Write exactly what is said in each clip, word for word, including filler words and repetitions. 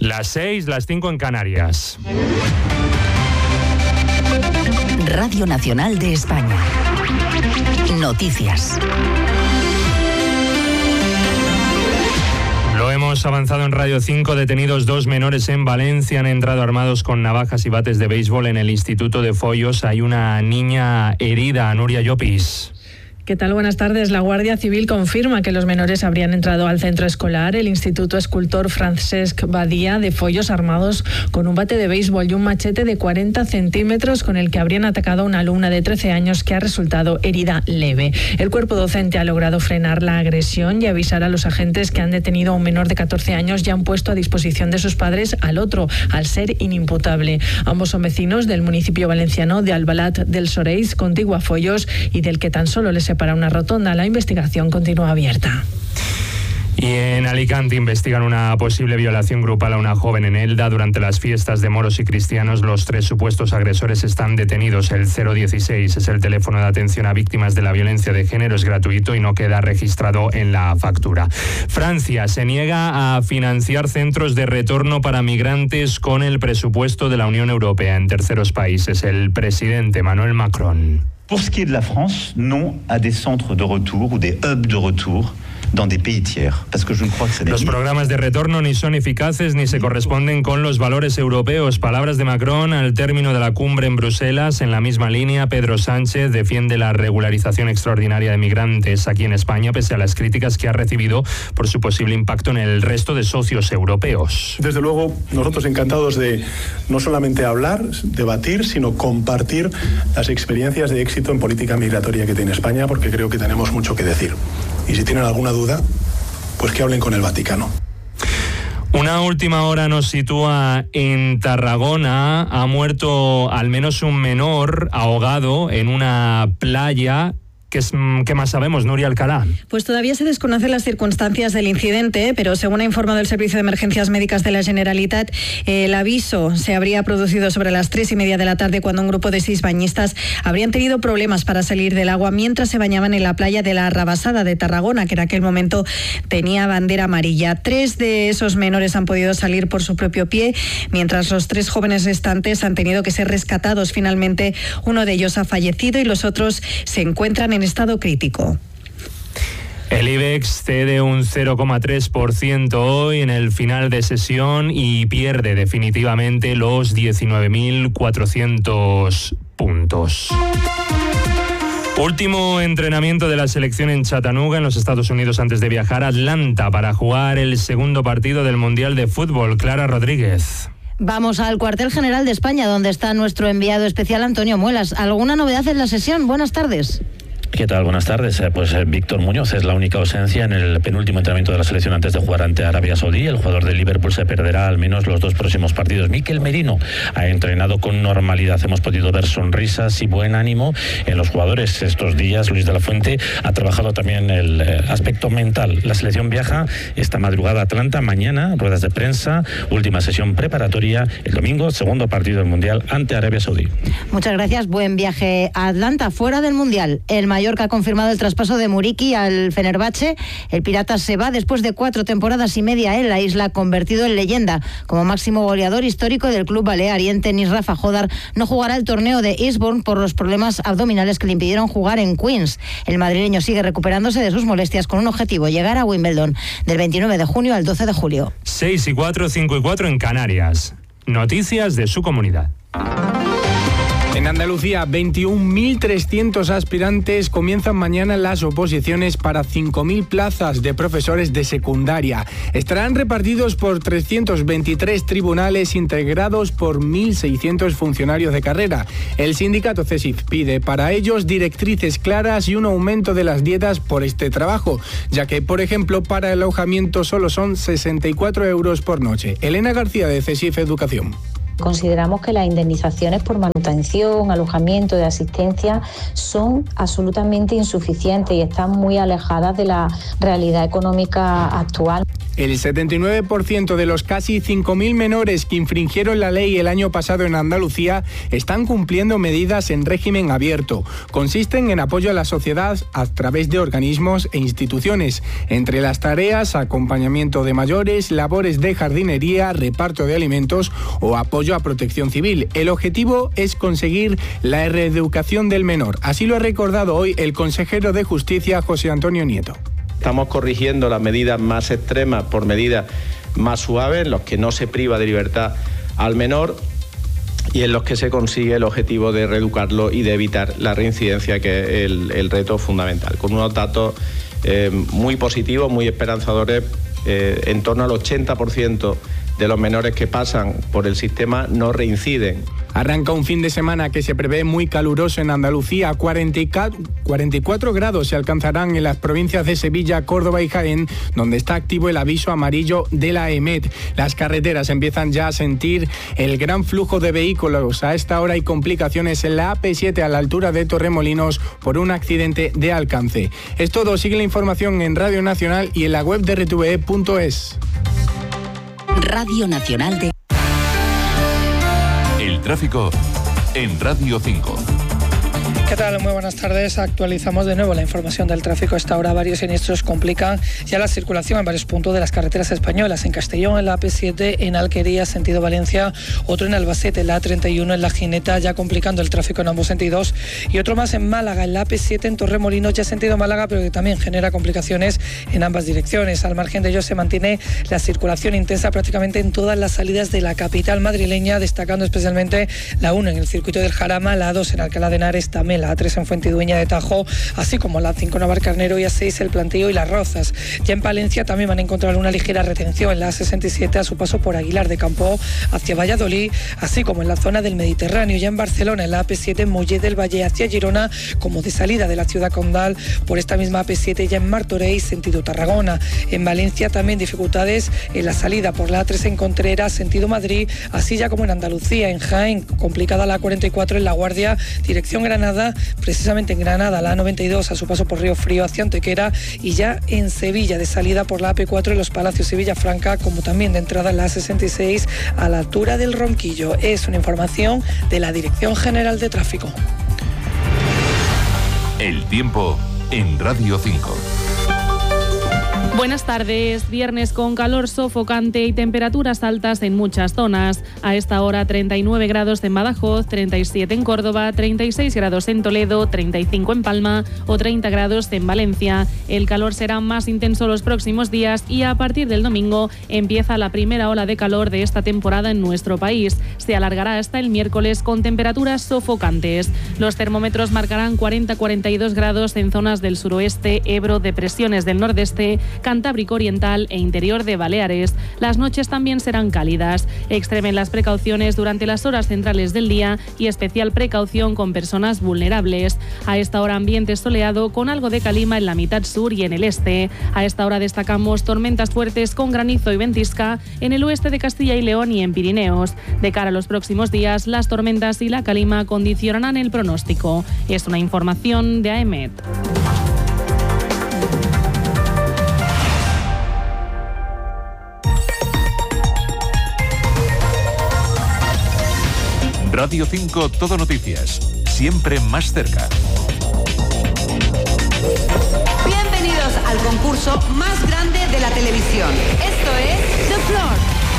Las seis, las cinco en Canarias. Radio Nacional de España. Noticias. Lo hemos avanzado en Radio cinco. Detenidos dos menores en Valencia. Han entrado armados con navajas y bates de béisbol en el Instituto de Foios. Hay una niña herida. Nuria Llopis. ¿Qué tal? Buenas tardes. La Guardia Civil confirma que los menores habrían entrado al centro escolar, el Instituto Escultor Francesc Badia de Foios, armados con un bate de béisbol y un machete de cuarenta centímetros con el que habrían atacado a una alumna de trece años que ha resultado herida leve. El cuerpo docente ha logrado frenar la agresión y avisar a los agentes que han detenido a un menor de catorce años y han puesto a disposición de sus padres al otro, al ser inimputable. Ambos son vecinos del municipio valenciano de Albalat del Soreis, contiguo a Foios, y del que tan solo les para una rotonda. La investigación continúa abierta. Y en Alicante investigan una posible violación grupal a una joven en Elda durante las fiestas de moros y cristianos. Los tres supuestos agresores están detenidos. El cero dieciséis es el teléfono de atención a víctimas de la violencia de género. Es gratuito y no queda registrado en la factura. Francia se niega a financiar centros de retorno para migrantes con el presupuesto de la Unión Europea en terceros países. El presidente Emmanuel Macron. Pour ce qui est de la France, non à des centres de retour ou des hubs de retour dans des pays tiers, parce que je ne crois que c'est Los programas de retorno ni son eficaces ni se corresponden con los valores europeos. Palabras de Macron al término de la cumbre en Bruselas. En la misma línea, Pedro Sánchez defiende la regularización extraordinaria de migrantes aquí en España, pese a las críticas que ha recibido por su posible impacto en el resto de socios europeos. Desde luego, nosotros encantados de no solamente hablar, debatir, sino compartir las experiencias de éxito en política migratoria que tiene España, porque creo que tenemos mucho que decir. Y si tienen alguna duda, pues que hablen con el Vaticano. Una última hora nos sitúa en Tarragona. Ha muerto al menos un menor ahogado en una playa. ¿Qué, es, ¿Qué más sabemos, Nuria Alcalá? Pues todavía se desconocen las circunstancias del incidente, pero según ha informado el Servicio de Emergencias Médicas de la Generalitat, el aviso se habría producido sobre las tres y media de la tarde, cuando un grupo de seis bañistas habrían tenido problemas para salir del agua mientras se bañaban en la playa de la Rabasada de Tarragona, que en aquel momento tenía bandera amarilla. Tres de esos menores han podido salir por su propio pie, mientras los tres jóvenes restantes han tenido que ser rescatados. Finalmente, uno de ellos ha fallecido y los otros se encuentran en estado crítico. El IBEX cede un cero coma tres por ciento hoy en el final de sesión y pierde definitivamente los diecinueve mil cuatrocientos puntos. Último entrenamiento de la selección en Chattanooga, en los Estados Unidos, antes de viajar a Atlanta para jugar el segundo partido del Mundial de Fútbol. Clara Rodríguez. Vamos al cuartel general de España, donde está nuestro enviado especial Antonio Muelas. ¿Alguna novedad en la sesión? Buenas tardes. ¿Qué tal? Buenas tardes. Pues eh, Víctor Muñoz es la única ausencia en el penúltimo entrenamiento de la selección antes de jugar ante Arabia Saudí. El jugador de Liverpool se perderá al menos los dos próximos partidos. Mikel Merino ha entrenado con normalidad. Hemos podido ver sonrisas y buen ánimo en los jugadores estos días. Luis de la Fuente ha trabajado también el eh, aspecto mental. La selección viaja esta madrugada a Atlanta. Mañana, ruedas de prensa, última sesión preparatoria. El domingo, segundo partido del Mundial ante Arabia Saudí. Muchas gracias. Buen viaje a Atlanta. Fuera del Mundial, el mayor Mallorca ha confirmado el traspaso de Muriqi al Fenerbahce. El Pirata se va después de cuatro temporadas y media en la isla, convertido en leyenda como máximo goleador histórico del club balear. Y en tenis, Rafa Jodar no jugará el torneo de Eastbourne por los problemas abdominales que le impidieron jugar en Queens. El madrileño sigue recuperándose de sus molestias con un objetivo: llegar a Wimbledon del veintinueve de junio al doce de julio. seis y cuatro, cinco y cuatro en Canarias. Noticias de su comunidad. En Andalucía, veintiún mil trescientos aspirantes comienzan mañana las oposiciones para cinco mil plazas de profesores de secundaria. Estarán repartidos por trescientos veintitrés tribunales integrados por mil seiscientos funcionarios de carrera. El sindicato CESIF pide para ellos directrices claras y un aumento de las dietas por este trabajo, ya que, por ejemplo, para el alojamiento solo son sesenta y cuatro euros por noche. Elena García, de CESIF Educación. Consideramos que las indemnizaciones por manutención, alojamiento, de asistencia son absolutamente insuficientes y están muy alejadas de la realidad económica actual. El setenta y nueve por ciento de los casi cinco mil menores que infringieron la ley el año pasado en Andalucía están cumpliendo medidas en régimen abierto. Consisten en apoyo a la sociedad a través de organismos e instituciones. Entre las tareas, acompañamiento de mayores, labores de jardinería, reparto de alimentos o apoyo a protección civil. El objetivo es conseguir la reeducación del menor. Así lo ha recordado hoy el consejero de Justicia, José Antonio Nieto. Estamos corrigiendo las medidas más extremas por medidas más suaves, en los que no se priva de libertad al menor y en los que se consigue el objetivo de reeducarlo y de evitar la reincidencia, que es el, el reto fundamental. Con unos datos eh, muy positivos, muy esperanzadores, eh, en torno al ochenta por ciento de los menores que pasan por el sistema no reinciden. Arranca un fin de semana que se prevé muy caluroso en Andalucía. cuarenta y cuatro grados se alcanzarán en las provincias de Sevilla, Córdoba y Jaén, donde está activo el aviso amarillo de la EMET. Las carreteras empiezan ya a sentir el gran flujo de vehículos. A esta hora hay complicaciones en la A P siete a la altura de Torremolinos por un accidente de alcance. Es todo. Sigue la información en Radio Nacional y en la web de R T V E punto es. Radio Nacional de... El tráfico en Radio cinco. ¿Qué tal? Muy buenas tardes. Actualizamos de nuevo la información del tráfico. A esta hora varios siniestros complican ya la circulación en varios puntos de las carreteras españolas. En Castellón, en la A P siete, en Alquería, sentido Valencia, otro en Albacete, la A treinta y uno en La Gineta, ya complicando el tráfico en ambos sentidos, y otro más en Málaga, en la A P siete, en Torremolinos, ya sentido Málaga, pero que también genera complicaciones en ambas direcciones. Al margen de ello se mantiene la circulación intensa prácticamente en todas las salidas de la capital madrileña, destacando especialmente la uno en el circuito del Jarama, la dos en Alcalá de Henares, también la A tres en Fuentidueña de Tajo, así como la cinco en Navarcarnero y A seis el Plantío y Las Rozas. Ya en Palencia también van a encontrar una ligera retención en la A sesenta y siete a su paso por Aguilar de Campo hacia Valladolid, así como en la zona del Mediterráneo. Ya en Barcelona, en la A P siete en Mollet del Valle hacia Girona, como de salida de la ciudad condal por esta misma A P siete, ya en Martorell sentido Tarragona. En Valencia también dificultades en la salida por la A tres en Contreras sentido Madrid, así ya como en Andalucía. En Jaén, complicada la A cuarenta y cuatro en La Guardia dirección Granada, precisamente en Granada la A noventa y dos a su paso por Río Frío hacia Antequera, y ya en Sevilla de salida por la A P cuatro en Los Palacios y Villafranca, como también de entrada en la A sesenta y seis a la altura del Ronquillo. Es una información de la Dirección General de Tráfico. El tiempo en Radio cinco. Buenas tardes. Viernes con calor sofocante y temperaturas altas en muchas zonas. A esta hora treinta y nueve grados en Badajoz, treinta y siete en Córdoba, treinta y seis grados en Toledo, treinta y cinco en Palma o treinta grados en Valencia. El calor será más intenso los próximos días y a partir del domingo empieza la primera ola de calor de esta temporada en nuestro país. Se alargará hasta el miércoles con temperaturas sofocantes. Los termómetros marcarán cuarenta a cuarenta y dos grados en zonas del suroeste, Ebro, depresiones del nordeste, Cantábrico Oriental e interior de Baleares. Las noches también serán cálidas. Extremen las precauciones durante las horas centrales del día y especial precaución con personas vulnerables. A esta hora ambiente soleado con algo de calima en la mitad sur y en el este. A esta hora destacamos tormentas fuertes con granizo y ventisca en el oeste de Castilla y León y en Pirineos. De cara a los próximos días, las tormentas y la calima condicionarán el pronóstico. Es una información de A E M E T. Radio cinco Todo Noticias, siempre más cerca. Bienvenidos al concurso más grande de la televisión. Esto es The Floor.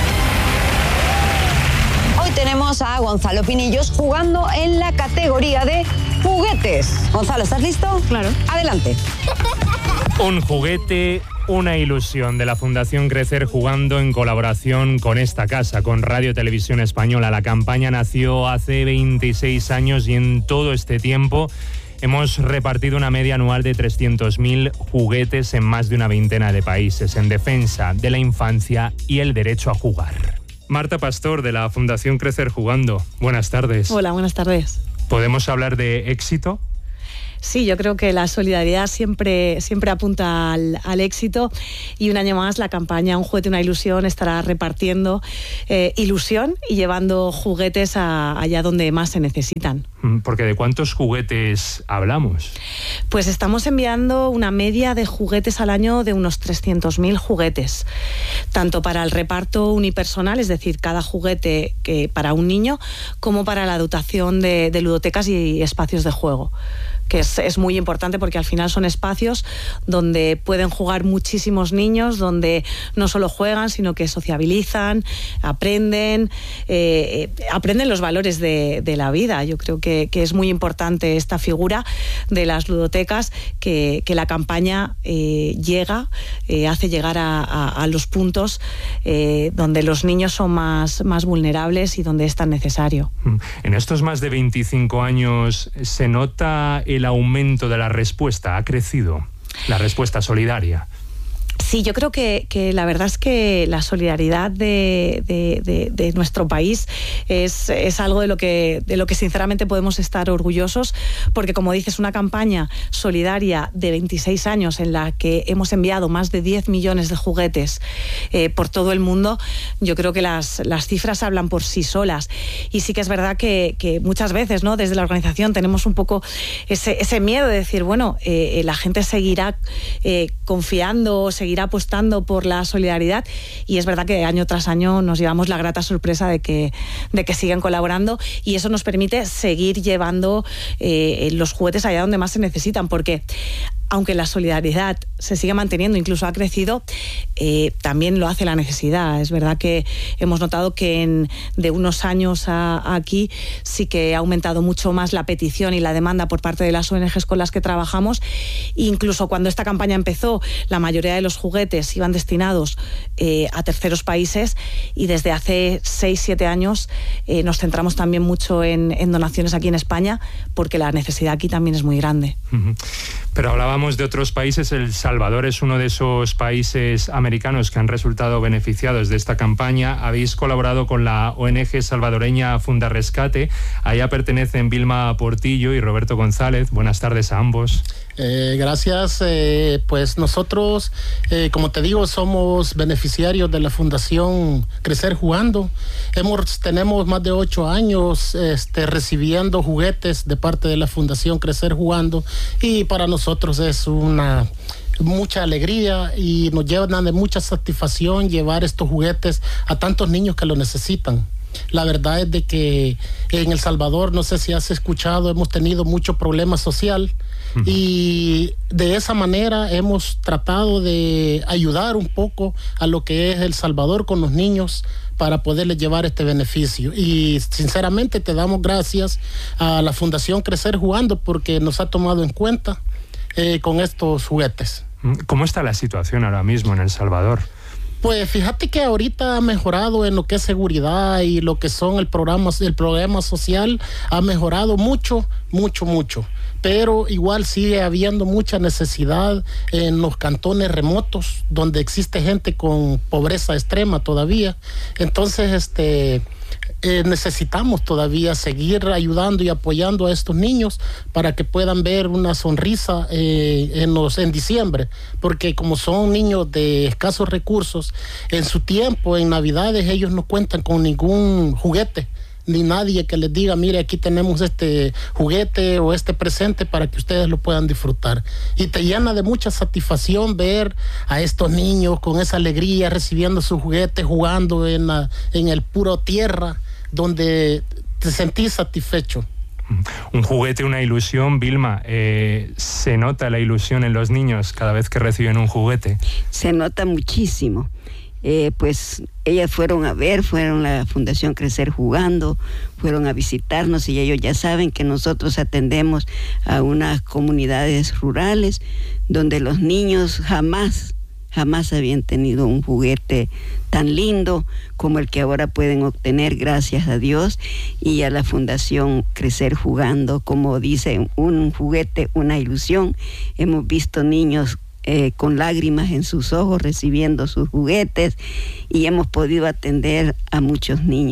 Hoy tenemos a Gonzalo Pinillos jugando en la categoría de juguetes. Gonzalo, ¿estás listo? Claro. Adelante. Un juguete, una ilusión de la Fundación Crecer, jugando en colaboración con esta casa, con Radio Televisión Española. La campaña nació hace veintiséis años y en todo este tiempo hemos repartido una media anual de trescientos mil juguetes en más de una veintena de países, en defensa de la infancia y el derecho a jugar. Marta Pastor, de la Fundación Crecer Jugando. Buenas tardes. Hola, buenas tardes. ¿Podemos hablar de éxito? Sí, yo creo que la solidaridad siempre, siempre apunta al, al éxito, y un año más la campaña Un juguete, una ilusión estará repartiendo eh, ilusión y llevando juguetes a, allá donde más se necesitan. Porque ¿de cuántos juguetes hablamos? Pues estamos enviando una media de juguetes al año de unos trescientos mil juguetes, tanto para el reparto unipersonal, es decir, cada juguete que para un niño, como para la dotación de, de ludotecas y espacios de juego, que es, es muy importante porque al final son espacios donde pueden jugar muchísimos niños, donde no solo juegan, sino que sociabilizan, aprenden, eh, aprenden los valores de, de la vida. Yo creo que, que es muy importante esta figura de las ludotecas, que, que la campaña eh, llega, eh, hace llegar a, a, a los puntos eh, donde los niños son más, más vulnerables y donde es tan necesario. En estos más de veinticinco años, ¿se nota el aumento de la respuesta? ¿Ha crecido la respuesta solidaria? Sí, yo creo que, que la verdad es que la solidaridad de, de, de, de nuestro país es, es algo de lo, que, de lo que sinceramente podemos estar orgullosos, porque como dices, una campaña solidaria de veintiséis años en la que hemos enviado más de diez millones de juguetes eh, por todo el mundo, yo creo que las, las cifras hablan por sí solas. Y sí que es verdad que, que muchas veces, ¿no?, desde la organización tenemos un poco ese, ese miedo de decir, bueno, eh, la gente seguirá eh, confiando, seguirá apostando por la solidaridad, y es verdad que año tras año nos llevamos la grata sorpresa de que, de que siguen colaborando, y eso nos permite seguir llevando eh, los juguetes allá donde más se necesitan, porque aunque la solidaridad se sigue manteniendo, incluso ha crecido, eh, también lo hace la necesidad. Es verdad que hemos notado que en, de unos años a, a aquí sí que ha aumentado mucho más la petición y la demanda por parte de las O N Ges con las que trabajamos. Incluso cuando esta campaña empezó, la mayoría de los juguetes iban destinados eh, a terceros países, y desde hace seis siete años eh, nos centramos también mucho en, en donaciones aquí en España, porque la necesidad aquí también es muy grande. Uh-huh. Pero hablábamos de otros países. El Salvador es uno de esos países americanos que han resultado beneficiados de esta campaña. Habéis colaborado con la O N Ge salvadoreña Funda Rescate. Allá pertenecen Vilma Portillo y Roberto González. Buenas tardes a ambos. Eh, gracias. Eh, pues nosotros, eh, como te digo, somos beneficiarios de la Fundación Crecer Jugando. Hemos, tenemos más de ocho años este, recibiendo juguetes de parte de la Fundación Crecer Jugando, y para nosotros es una mucha alegría y nos llenan de mucha satisfacción llevar estos juguetes a tantos niños que lo necesitan. La verdad es de que en El Salvador, no sé si has escuchado, hemos tenido mucho problema social, uh-huh. y de esa manera hemos tratado de ayudar un poco a lo que es El Salvador con los niños para poderles llevar este beneficio. Y sinceramente te damos gracias a la Fundación Crecer Jugando porque nos ha tomado en cuenta eh, con estos juguetes. ¿Cómo está la situación ahora mismo en El Salvador? Pues fíjate que ahorita ha mejorado en lo que es seguridad y lo que son el programa, el programa social ha mejorado mucho, mucho, mucho. Pero igual sigue habiendo mucha necesidad en los cantones remotos donde existe gente con pobreza extrema todavía. Entonces, este... Eh, necesitamos todavía seguir ayudando y apoyando a estos niños para que puedan ver una sonrisa eh, en, los, en diciembre, porque como son niños de escasos recursos, en su tiempo, en Navidades, ellos no cuentan con ningún juguete, ni nadie que les diga, mire, aquí tenemos este juguete o este presente para que ustedes lo puedan disfrutar. Y te llena de mucha satisfacción ver a estos niños con esa alegría, recibiendo su juguete, jugando en, la, en el puro tierra, donde te sentís satisfecho. Un juguete, una ilusión. Vilma, eh, ¿se nota la ilusión en los niños cada vez que reciben un juguete? Se nota muchísimo. Eh, pues ellas fueron a ver, fueron a la Fundación Crecer Jugando, fueron a visitarnos, y ellos ya saben que nosotros atendemos a unas comunidades rurales donde los niños jamás, jamás habían tenido un juguete tan lindo como el que ahora pueden obtener, gracias a Dios y a la Fundación Crecer Jugando. Como dice, un juguete, una ilusión. Hemos visto niños Eh, con lágrimas en sus ojos recibiendo sus juguetes, y hemos podido atender a muchos niños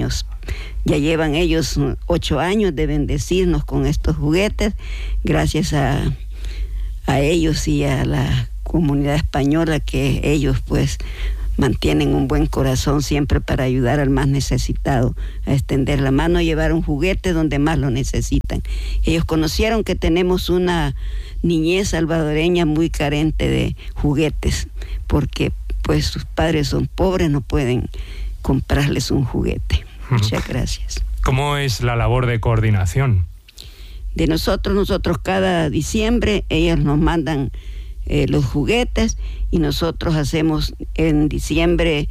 ya llevan ellos ocho años de bendecirnos con estos juguetes, gracias a, a ellos y a la comunidad española, que ellos pues mantienen un buen corazón siempre para ayudar al más necesitado, a extender la mano, a llevar un juguete donde más lo necesitan. Ellos conocieron que tenemos una niñez salvadoreña muy carente de juguetes, porque pues sus padres son pobres, no pueden comprarles un juguete. Muchas gracias. ¿Cómo es la labor de coordinación? De nosotros, nosotros cada diciembre, ellos nos mandan eh, los juguetes y nosotros hacemos en diciembre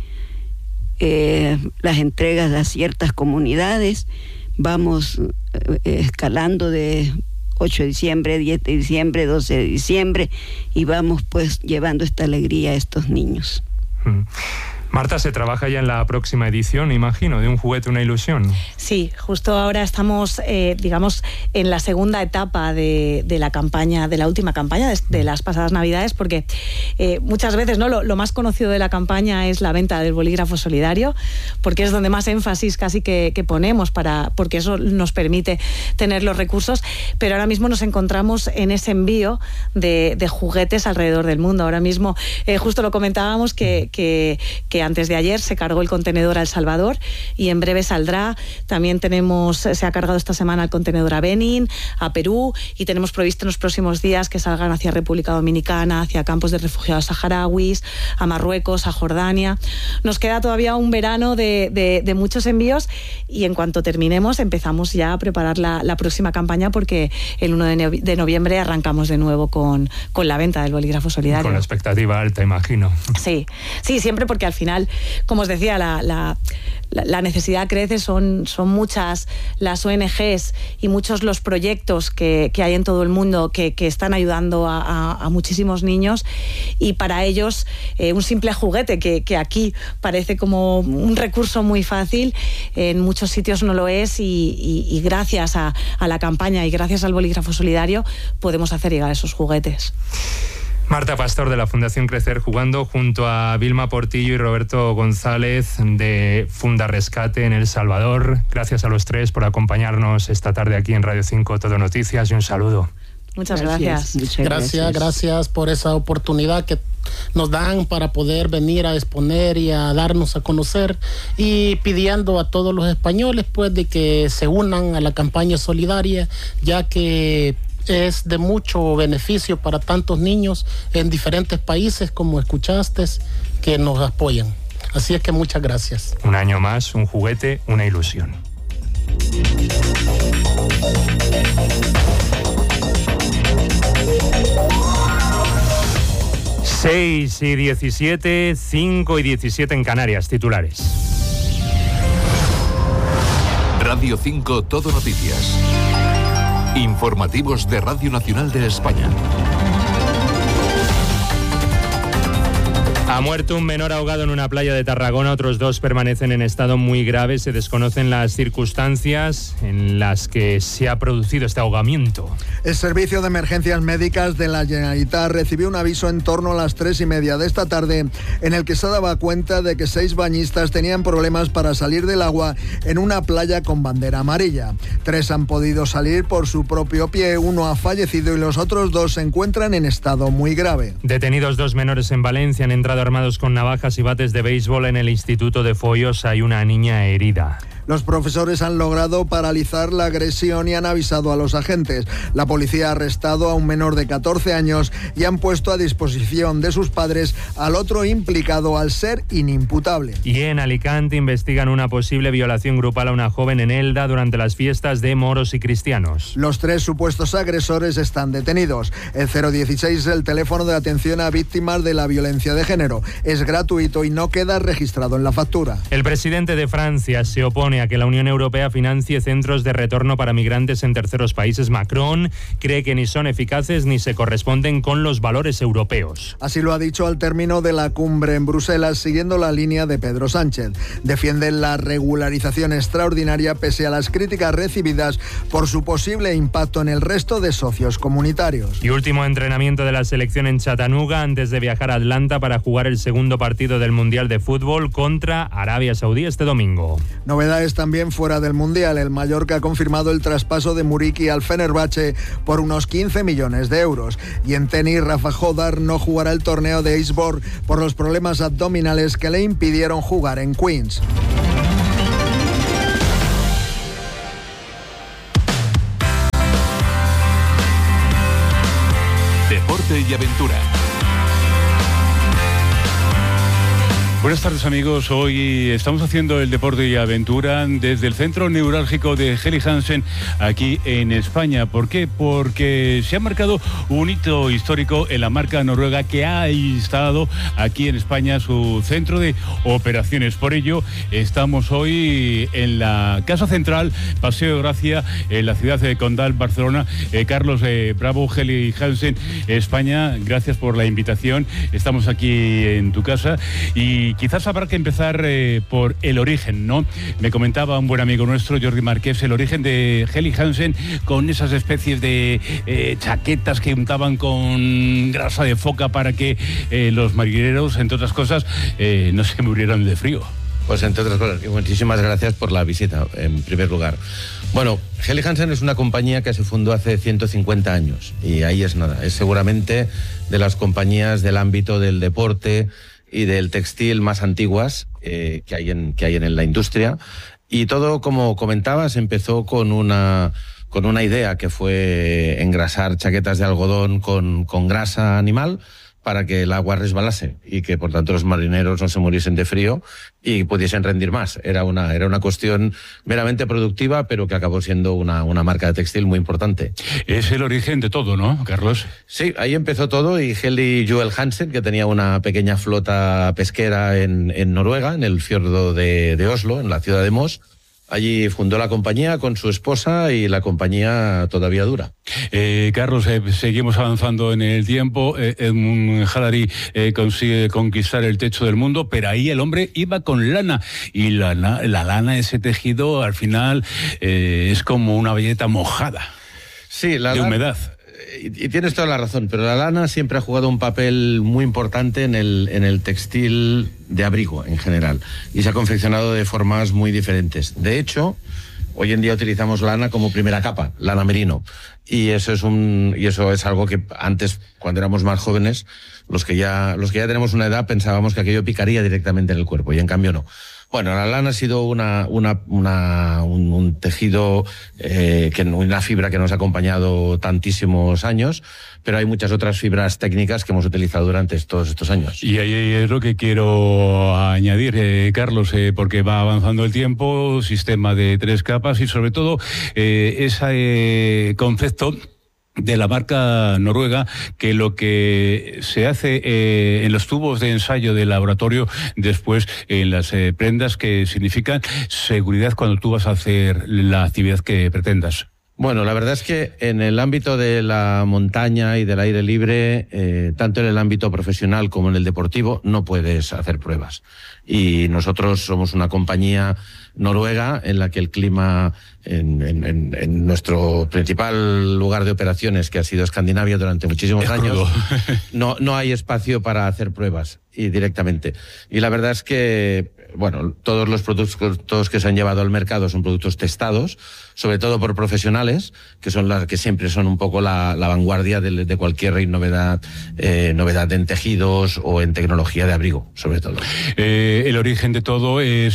eh, las entregas a ciertas comunidades. Vamos eh, escalando de ocho de diciembre, diez de diciembre, doce de diciembre, y vamos pues llevando esta alegría a estos niños. Mm. Marta, se trabaja ya en la próxima edición, imagino, de Un juguete, una ilusión. Sí, justo ahora estamos, eh, digamos, en la segunda etapa de, de la campaña, de la última campaña de, de las pasadas Navidades, porque eh, muchas veces, ¿no? Lo, lo más conocido de la campaña es la venta del bolígrafo solidario, porque es donde más énfasis casi que, que ponemos, para, porque eso nos permite tener los recursos, pero ahora mismo nos encontramos en ese envío de, de juguetes alrededor del mundo. Ahora mismo, eh, justo lo comentábamos, que, que, que antes de ayer se cargó el contenedor a El Salvador y en breve saldrá. También tenemos, se ha cargado esta semana el contenedor a Benín, a Perú, y tenemos previsto en los próximos días que salgan hacia República Dominicana, hacia campos de refugiados saharauis, a Marruecos, a Jordania. Nos queda todavía un verano de, de, de muchos envíos, y en cuanto terminemos empezamos ya a preparar la, la próxima campaña, porque el uno de noviembre arrancamos de nuevo con, con la venta del bolígrafo solidario. Con la expectativa alta, imagino. Sí, sí, siempre, porque al final, como os decía, la, la, la necesidad crece, son, son muchas las O N Ges y muchos los proyectos que, que hay en todo el mundo que, que están ayudando a, a, a muchísimos niños, y para ellos eh, un simple juguete, que, que aquí parece como un recurso muy fácil, en muchos sitios no lo es, y, y, y gracias a, a la campaña y gracias al bolígrafo solidario podemos hacer llegar esos juguetes. Marta Pastor, de la Fundación Crecer Jugando, junto a Vilma Portillo y Roberto González de Funda Rescate en El Salvador. Gracias a los tres por acompañarnos esta tarde aquí en Radio cinco Todo Noticias, y un saludo. Muchas gracias. Muchas gracias, gracias, gracias por esa oportunidad que nos dan para poder venir a exponer y a darnos a conocer, y pidiendo a todos los españoles pues de que se unan a la campaña solidaria, ya que es de mucho beneficio para tantos niños en diferentes países, como escuchaste, que nos apoyan. Así es que muchas gracias. Un año más, un juguete, una ilusión. seis y diecisiete, cinco y diecisiete en Canarias, titulares. Radio cinco Todo Noticias. Informativos de Radio Nacional de España. Ha muerto un menor ahogado en una playa de Tarragona, otros dos permanecen en estado muy grave. Se desconocen las circunstancias en las que se ha producido este ahogamiento. El Servicio de Emergencias Médicas de la Generalitat recibió un aviso en torno a las tres y media de esta tarde, en el que se daba cuenta de que seis bañistas tenían problemas para salir del agua en una playa con bandera amarilla. Tres han podido salir por su propio pie, uno ha fallecido y los otros dos se encuentran en estado muy grave. Detenidos dos menores en Valencia, han entrado armados con navajas y bates de béisbol en el Instituto de Foios. Hay una niña herida. Los profesores han logrado paralizar la agresión y han avisado a los agentes. La policía ha arrestado a un menor de catorce años y han puesto a disposición de sus padres al otro implicado, al ser inimputable. Y en Alicante investigan una posible violación grupal a una joven en Elda durante las fiestas de moros y cristianos. Los tres supuestos agresores están detenidos. El cero dieciséis es el teléfono de atención a víctimas de la violencia de género. Es gratuito y no queda registrado en la factura. El presidente de Francia se opone a que la Unión Europea financie centros de retorno para migrantes en terceros países. Macron cree que ni son eficaces ni se corresponden con los valores europeos. Así lo ha dicho al término de la cumbre en Bruselas, siguiendo la línea de Pedro Sánchez. Defiende la regularización extraordinaria pese a las críticas recibidas por su posible impacto en el resto de socios comunitarios. Y último entrenamiento de la selección en Chattanooga antes de viajar a Atlanta para jugar el segundo partido del Mundial de Fútbol contra Arabia Saudí este domingo. Novedades es también fuera del Mundial. El Mallorca ha confirmado el traspaso de Muriqi al Fenerbahce por unos quince millones de euros. Y en tenis, Rafa Jodar no jugará el torneo de Eisborg por los problemas abdominales que le impidieron jugar en Queens. Deporte y aventura. Buenas tardes, amigos. Hoy estamos haciendo el deporte y aventura desde el centro neurálgico de Helly Hansen aquí en España. ¿Por qué? Porque se ha marcado un hito histórico en la marca noruega que ha instalado aquí en España su centro de operaciones. Por ello, estamos hoy en la Casa Central, Paseo de Gracia, en la ciudad de Condal, Barcelona. Eh, Carlos eh, Bravo, Helly Hansen, España, gracias por la invitación. Estamos aquí en tu casa y quizás habrá que empezar eh, por el origen, ¿no? Me comentaba un buen amigo nuestro, Jordi Marqués, el origen de Helly Hansen con esas especies de eh, chaquetas que untaban con grasa de foca para que eh, los marineros, entre otras cosas, eh, no se murieran de frío. Pues entre otras cosas, y muchísimas gracias por la visita, en primer lugar. Bueno, Helly Hansen es una compañía que se fundó hace ciento cincuenta años y ahí es nada, es seguramente de las compañías del ámbito del deporte y del textil más antiguas eh, que hay en que hay en la industria, y todo, como comentabas, empezó con una con una idea que fue engrasar chaquetas de algodón con con grasa animal para que el agua resbalase y que por tanto los marineros no se muriesen de frío y pudiesen rendir más. Era una era una cuestión meramente productiva, pero que acabó siendo una, una marca de textil muy importante. Es el origen de todo, ¿no, Carlos? Sí, ahí empezó todo, y Helly Joel Hansen, que tenía una pequeña flota pesquera en, en Noruega, en el fiordo de, de Oslo, en la ciudad de Moss. Allí fundó la compañía con su esposa y la compañía todavía dura. Eh, Carlos, eh, seguimos avanzando en el tiempo. Eh, Edmund Hillary eh, consigue conquistar el techo del mundo, pero ahí el hombre iba con lana. Y la, la lana, ese tejido, al final eh, es como una velleta mojada. Sí, la de lana, humedad. Y, y tienes toda la razón, pero la lana siempre ha jugado un papel muy importante en el, en el textil de abrigo en general, y se ha confeccionado de formas muy diferentes. De hecho, hoy en día utilizamos lana como primera capa, lana merino, y eso es un y eso es algo que antes, cuando éramos más jóvenes, los que ya los que ya tenemos una edad, pensábamos que aquello picaría directamente en el cuerpo, y en cambio no. Bueno, la lana ha sido una, una, una, un, un tejido, eh, que, una fibra que nos ha acompañado tantísimos años, pero hay muchas otras fibras técnicas que hemos utilizado durante todos estos años. Y ahí es lo que quiero añadir, eh, Carlos, eh, porque va avanzando el tiempo, sistema de tres capas y sobre todo eh, ese eh, concepto de la marca noruega, que lo que se hace eh, en los tubos de ensayo del laboratorio, después en las eh, prendas, que significan seguridad cuando tú vas a hacer la actividad que pretendas. Bueno, la verdad es que en el ámbito de la montaña y del aire libre, eh, tanto en el ámbito profesional como en el deportivo, no puedes hacer pruebas. Y nosotros somos una compañía noruega en la que el clima, en, en, en nuestro principal lugar de operaciones, que ha sido Escandinavia durante muchísimos es años, no, no hay espacio para hacer pruebas y directamente. Y la verdad es que, bueno, todos los productos que se han llevado al mercado son productos testados, sobre todo por profesionales, que son las que siempre son un poco la, la vanguardia de, de cualquier novedad, eh, novedad en tejidos o en tecnología de abrigo, sobre todo. Eh, el origen de todo es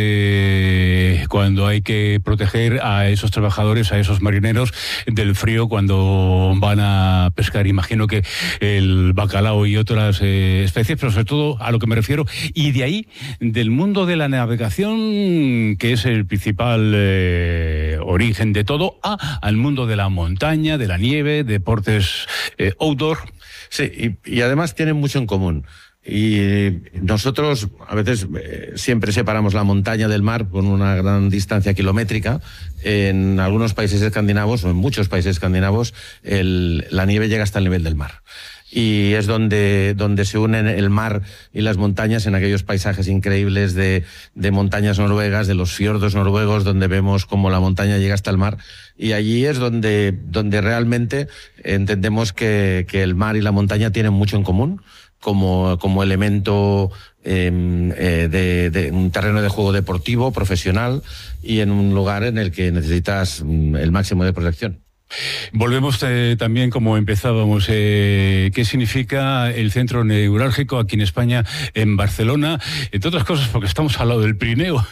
eh, cuando hay que proteger a esos trabajadores, a esos marineros del frío cuando van a pescar. Imagino que el bacalao y otras eh, especies, pero sobre todo a lo que me refiero, y de ahí, del mundo de la navegación, que es el principal eh, origen de todo, a, al mundo de la montaña, de la nieve, deportes eh, outdoor. Sí, y, y además tienen mucho en común. Y nosotros a veces eh, siempre separamos la montaña del mar con una gran distancia kilométrica. En algunos países escandinavos, o en muchos países escandinavos, el, la nieve llega hasta el nivel del mar. Y es donde, donde se unen el mar y las montañas en aquellos paisajes increíbles de, de montañas noruegas, de los fiordos noruegos, donde vemos cómo la montaña llega hasta el mar. Y allí es donde, donde realmente entendemos que, que el mar y la montaña tienen mucho en común como, como elemento eh, eh, de, de un terreno de juego deportivo, profesional, y en un lugar en el que necesitas el máximo de protección. Volvemos eh, también como empezábamos. Eh, ¿Qué significa el centro neurálgico aquí en España, en Barcelona? Entre otras cosas porque estamos al lado del Pirineo.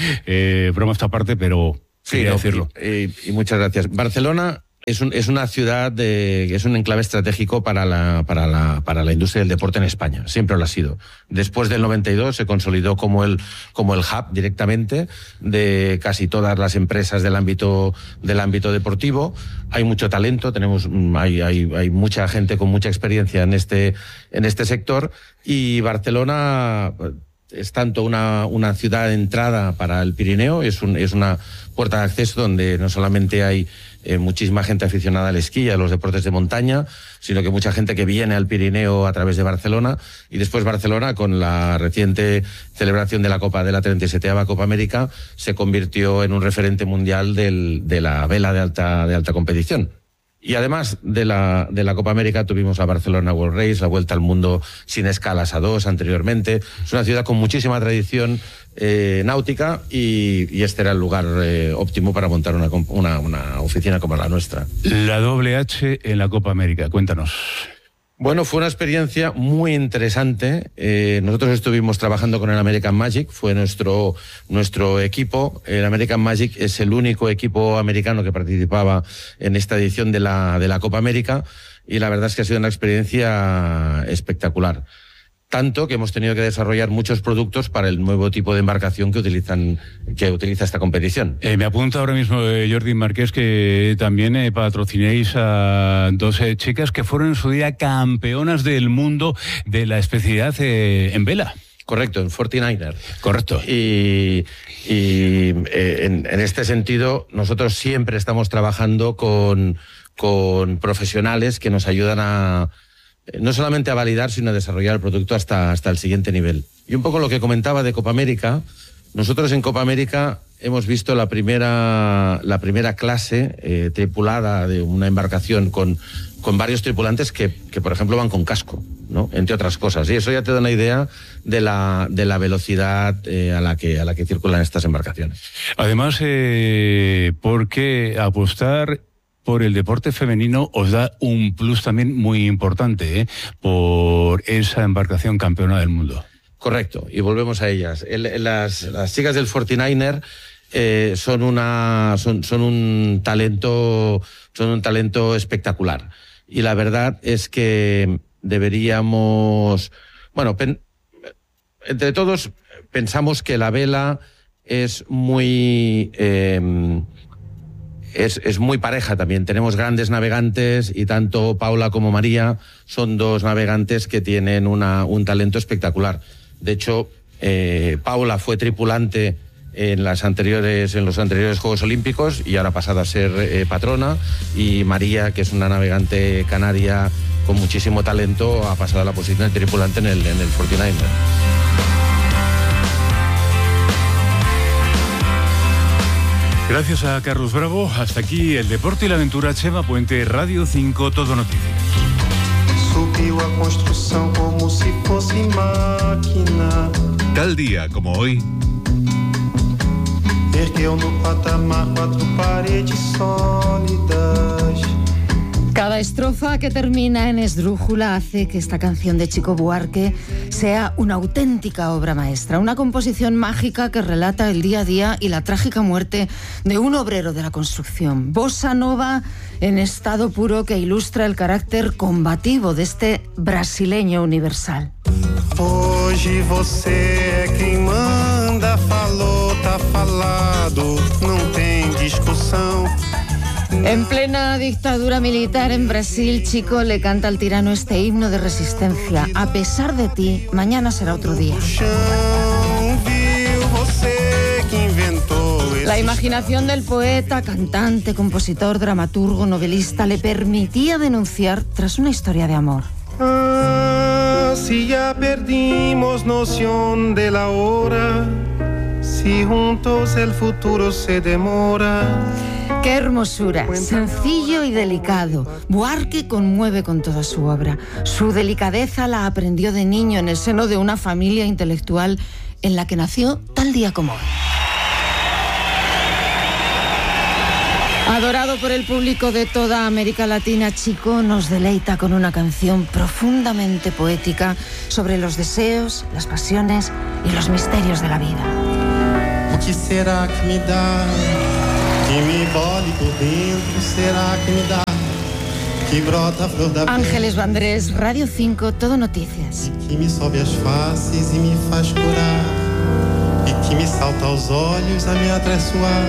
eh, broma esta parte, pero sí, quería no, decirlo. Y, y, y muchas gracias. Barcelona es, un, es una ciudad, de, es un enclave estratégico para la, para, la, para la industria del deporte en España. Siempre lo ha sido. Después del noventa y dos se consolidó como el, como el hub directamente de casi todas las empresas del ámbito, del ámbito deportivo. Hay mucho talento, tenemos, hay, hay, hay mucha gente con mucha experiencia en este, en este sector, y Barcelona es tanto una, una ciudad de entrada para el Pirineo, es, un, es una puerta de acceso donde no solamente hay eh, muchísima gente aficionada al esquí y a los deportes de montaña, sino que mucha gente que viene al Pirineo a través de Barcelona, y después Barcelona, con la reciente celebración de la Copa, de la treinta y siete Copa América, se convirtió en un referente mundial del, de la vela de alta, de alta competición. Y además de la, de la Copa América tuvimos la Barcelona World Race, la Vuelta al Mundo sin escalas a dos anteriormente. Es una ciudad con muchísima tradición eh, náutica, y, y este era el lugar eh, óptimo para montar una, una, una oficina como la nuestra. La doble H en la Copa América, cuéntanos. Bueno, fue una experiencia muy interesante. Eh, nosotros estuvimos trabajando con el American Magic, fue nuestro, nuestro equipo. El American Magic es el único equipo americano que participaba en esta edición de la, de la Copa América, y la verdad es que ha sido una experiencia espectacular. Tanto que hemos tenido que desarrollar muchos productos para el nuevo tipo de embarcación que utilizan que utiliza esta competición. Eh, me apunta ahora mismo eh, Jordi Marqués que también eh, patrocinéis a dos eh, chicas que fueron en su día campeonas del mundo de la especialidad eh, en vela. Correcto, en cuarenta y nueve. Correcto. Y, y eh, en, en este sentido, nosotros siempre estamos trabajando con, con profesionales que nos ayudan a no solamente a validar, sino a desarrollar el producto hasta, hasta el siguiente nivel. Y un poco lo que comentaba de Copa América, nosotros en Copa América hemos visto la primera, la primera clase eh, tripulada de una embarcación con, con varios tripulantes que, que, por ejemplo, van con casco, ¿no? Entre otras cosas. Y eso ya te da una idea de la, de la velocidad eh, a, la que, a la que circulan estas embarcaciones. Además, eh, ¿por qué apostar por el deporte femenino os da un plus también muy importante, ¿eh? Por esa embarcación campeona del mundo? Correcto, y volvemos a ellas. El, las, las chicas del cuarenta y nueve eh, son, una, son, son, un talento, son un talento espectacular. Y la verdad es que deberíamos... Bueno, pen, entre todos pensamos que la vela es muy... Eh, Es, es muy pareja también. Tenemos grandes navegantes y tanto Paula como María son dos navegantes que tienen una, un talento espectacular. De hecho, eh, Paula fue tripulante en, las anteriores, en los anteriores Juegos Olímpicos y ahora ha pasado a ser eh, patrona, y María, que es una navegante canaria con muchísimo talento, ha pasado a la posición de tripulante en el, en el cuarenta y nueve. Gracias a Carlos Bravo. Hasta aquí el deporte y la aventura. Chema Puente, Radio cinco, Todo Noticias. Subiu a construção como si fosse máquina. Tal día como hoy. Ergueu no patamar quatro paredes sólidas. Cada estrofa que termina en esdrújula hace que esta canción de Chico Buarque sea una auténtica obra maestra, una composición mágica que relata el día a día y la trágica muerte de un obrero de la construcción. Bossa nova en estado puro que ilustra el carácter combativo de este brasileño universal. Hoje você é quem manda, falou, tá falado, não tem discussão. En plena dictadura militar en Brasil, Chico le canta al tirano este himno de resistencia. A pesar de ti, mañana será otro día. La imaginación del poeta, cantante, compositor, dramaturgo, novelista le permitía denunciar tras una historia de amor. Ah, si ya perdimos noción de la hora, si juntos el futuro se demora. Qué hermosura, sencillo y delicado. Buarque conmueve con toda su obra. Su delicadeza la aprendió de niño en el seno de una familia intelectual en la que nació tal día como hoy. Adorado por el público de toda América Latina, Chico nos deleita con una canción profundamente poética sobre los deseos, las pasiones y los misterios de la vida. O que será que me dá, que me embole por dentro, será que me dá, que brota a flor da vida. Ángeles Vandrés, Radio cinco, Todo Noticias. Que me sobe as faces e me faz curar, e que me salta aos olhos a me atraiçoar.